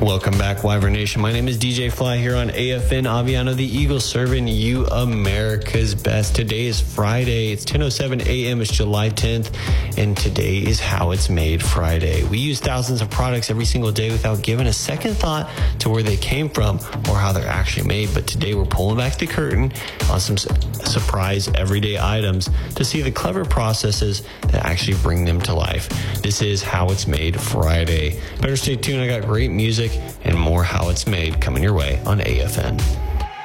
Welcome back, Wyvern Nation. My name is DJ Fly here on AFN Aviano, the Eagle, serving you America's best. Today is Friday. It's 10:07 a.m. It's July 10th, and today is How It's Made Friday. We use thousands of products every single day without giving a second thought to where they came from or how they're actually made. But today we're pulling back the curtain on some surprise everyday items to see the clever processes that actually bring them to life. This is How It's Made Friday. Better stay tuned. I got great music and more How It's Made coming your way on AFN.